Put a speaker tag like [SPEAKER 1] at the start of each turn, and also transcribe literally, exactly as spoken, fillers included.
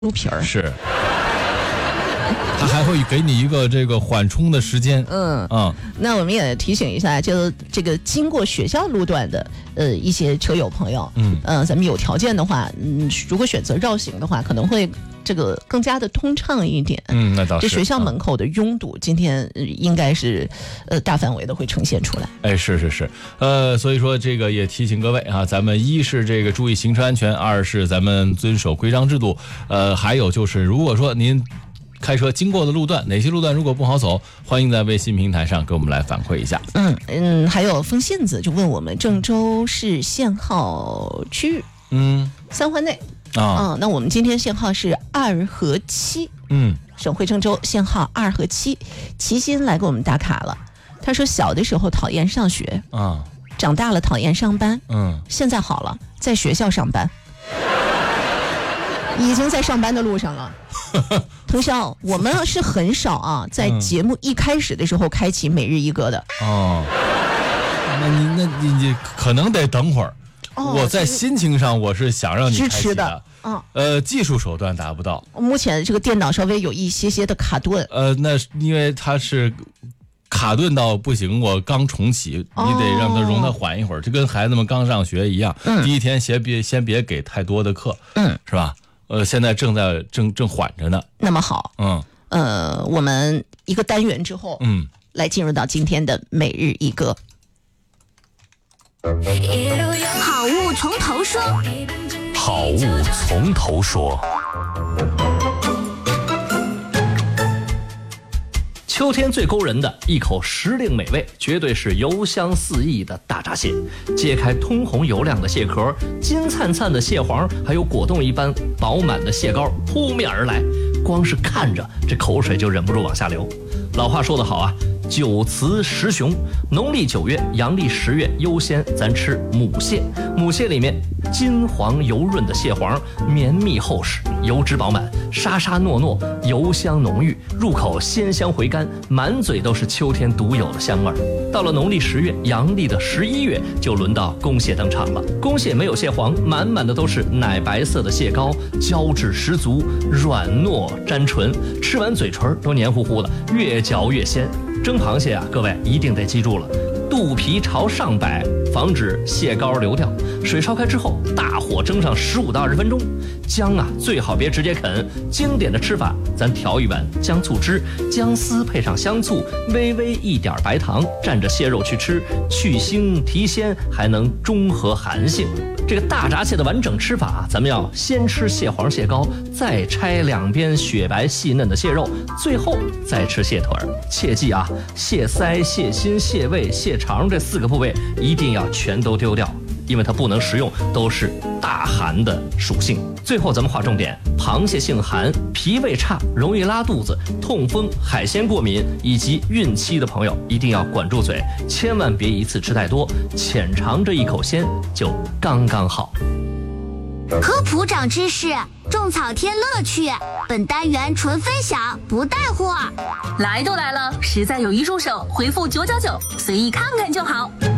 [SPEAKER 1] 猪皮儿。
[SPEAKER 2] 是。它还会给你一个这个缓冲的时间。
[SPEAKER 1] 嗯
[SPEAKER 2] 嗯，
[SPEAKER 1] 那我们也提醒一下，就这个经过学校路段的呃一些车友朋友，
[SPEAKER 2] 嗯
[SPEAKER 1] 呃，咱们有条件的话，嗯，如果选择绕行的话，可能会这个更加的通畅一点。
[SPEAKER 2] 嗯，那倒是。
[SPEAKER 1] 这学校门口的拥堵，今天应该是呃大范围的会呈现出来。
[SPEAKER 2] 哎，是是是，呃，所以说这个也提醒各位啊，咱们一是这个注意行车安全，二是咱们遵守规章制度，呃，还有就是如果说您开车经过的路段，哪些路段如果不好走，欢迎在微信平台上给我们来反馈一下。
[SPEAKER 1] 嗯嗯，还有封信子就问我们郑州市限号区域，
[SPEAKER 2] 嗯，
[SPEAKER 1] 三环内
[SPEAKER 2] 啊，
[SPEAKER 1] 嗯，那我们今天限号是二和七，
[SPEAKER 2] 嗯，
[SPEAKER 1] 省会郑州限号二和七，齐心来给我们打卡了。他说小的时候讨厌上学
[SPEAKER 2] 啊，
[SPEAKER 1] 长大了讨厌上班，
[SPEAKER 2] 嗯，
[SPEAKER 1] 现在好了，在学校上班。已经在上班的路上了。同校，我们是很少啊，在节目一开始的时候开启每日一歌的。
[SPEAKER 2] 哦，那你那你你可能得等会儿。哦、我在心情上我是想让你
[SPEAKER 1] 支持
[SPEAKER 2] 的，
[SPEAKER 1] 嗯，
[SPEAKER 2] 呃，技术手段达不到。
[SPEAKER 1] 目前这个电脑稍微有一些些的卡顿。
[SPEAKER 2] 呃，那因为它是卡顿到不行，我刚重启，
[SPEAKER 1] 哦、
[SPEAKER 2] 你得让它容它缓一会儿，就跟孩子们刚上学一样。
[SPEAKER 1] 嗯、
[SPEAKER 2] 第一天先别先别给太多的课，
[SPEAKER 1] 嗯，
[SPEAKER 2] 是吧？呃，现在正在正正缓着呢。
[SPEAKER 1] 那么好，
[SPEAKER 2] 嗯，
[SPEAKER 1] 呃，我们一个单元之后，
[SPEAKER 2] 嗯，
[SPEAKER 1] 来进入到今天的每日一歌。
[SPEAKER 3] 好物从头说，
[SPEAKER 4] 好物从头说。秋天最勾人的一口时令美味，绝对是油香四溢的大闸蟹。揭开通红油亮的蟹壳，金灿灿的蟹黄，还有果冻一般饱满的蟹膏扑面而来，光是看着这口水就忍不住往下流。老话说得好啊，九雌十雄，农历九月、阳历十月优先咱吃母蟹。母蟹里面金黄油润的蟹黄，绵密厚实，油脂饱满，沙沙糯糯，油香浓郁，入口鲜香回甘，满嘴都是秋天独有的香味儿。到了农历十月、阳历的十一月，就轮到公蟹登场了。公蟹没有蟹黄，满满的都是奶白色的蟹膏，胶质十足，软糯沾唇，吃完嘴唇都黏糊糊的，越嚼越鲜。蒸螃蟹啊，各位一定得记住了，肚皮朝上摆，防止蟹膏流掉。水烧开之后，大火蒸上十五到二十分钟。姜啊，最好别直接啃。经典的吃法，咱调一碗姜醋汁，姜丝配上香醋，微微一点白糖，蘸着蟹肉去吃，去腥提鲜，还能中和寒性。这个大闸蟹的完整吃法，咱们要先吃蟹黄蟹膏，再拆两边雪白细嫩的蟹肉，最后再吃蟹腿儿。切记啊，蟹腮、蟹心、蟹胃、蟹肠这四个部位一定要全都丢掉，因为它不能食用，都是大寒的属性。最后咱们划重点，螃蟹性寒，脾胃差，容易拉肚子、痛风、海鲜过敏以及孕期的朋友一定要管住嘴，千万别一次吃太多，浅尝这一口鲜就刚刚好。
[SPEAKER 3] 科普长知识，种草添乐趣。本单元纯分享，不带货。
[SPEAKER 5] 来都来了，实在有一入手，回复九九九，随意看看就好。